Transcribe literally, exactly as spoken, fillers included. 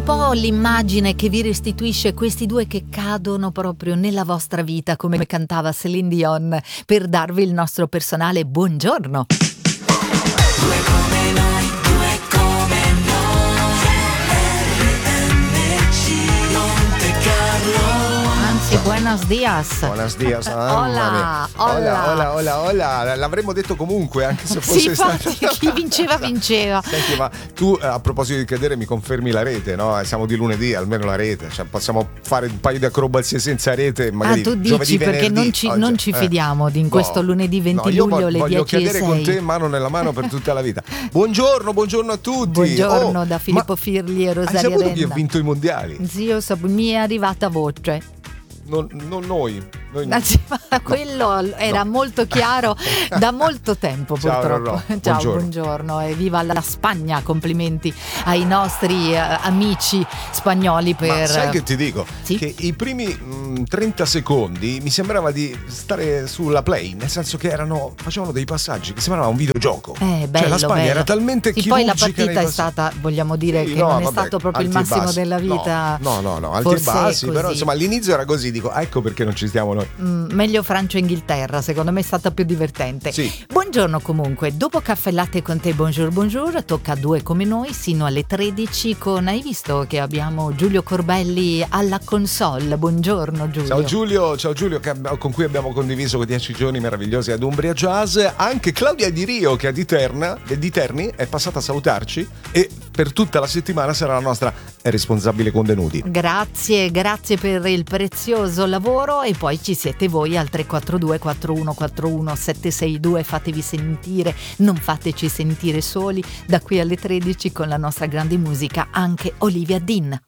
po' l'immagine che vi restituisce questi due che cadono proprio nella vostra vita, come cantava Céline Dion, per darvi il nostro personale buongiorno. Due come noi, due come noi, R M C Monte Carlo. Anzi, buenos dias. Buenos dias. Hola, hola, hola. hola, hola, hola. L'avremmo detto comunque, anche se fosse Sì, infatti, stato. chi vinceva vinceva. Senti, ma tu a proposito di cadere mi confermi la rete, no? Siamo di lunedì, almeno la rete, cioè possiamo fare un paio di acrobazie senza rete, magari Ah, tu giovedì, dici perché venerdì, non ci, oggi. non ci Eh. fidiamo di in questo No, lunedì venti no, io luglio voglio, alle voglio dieci e cadere con sei. te mano nella mano per tutta la vita. Buongiorno, buongiorno a tutti. Buongiorno Oh, da Filippo ma Firli e hai Rosaria saputo chi ha Renna. vinto i mondiali? Zio, sap- mi è arrivata voce. Non, non noi. noi Ah, sì, ma quello era no. molto chiaro da molto tempo, Ciao, purtroppo. Rorò. Ciao, Buongiorno. buongiorno e viva la Spagna, complimenti ai nostri eh, amici spagnoli per... Ma sai che ti dico? Sì? Che i primi mh, trenta secondi mi sembrava di stare sulla play, nel senso che erano facevano dei passaggi che sembrava un videogioco. Eh, bello, cioè la Spagna bello. era talmente sì, poi la chirurgica nei partita è passaggi. stata, vogliamo dire Sì, che no, non è vabbè, stato proprio il alti e massimo bassi. della vita. No, no, no, alti e Forse bassi, però così. insomma all'inizio era così, dico, ecco perché non ci stiamo noi. Mm, meglio Francia-Inghilterra, secondo me è stata più divertente. Sì. Buongiorno comunque, dopo Caffè Latte con te, buongiorno buongiorno, tocca a due come noi sino alle tredici con, hai visto che abbiamo Giulio Corbelli alla console, buongiorno Giulio. Ciao Giulio, ciao Giulio che ab- con cui abbiamo condiviso dieci giorni meravigliosi ad Umbria Jazz. Anche Claudia Di Rio che è di, Terna, di Terni è passata a salutarci e per tutta la settimana sarà la nostra responsabile contenuti. Grazie, grazie per il prezioso lavoro e poi ci siete voi al tre quattro due quattro uno quattro uno sette sei due, fatevi sentire, non fateci sentire soli da qui alle tredici con la nostra grande musica, anche Olivia Dean.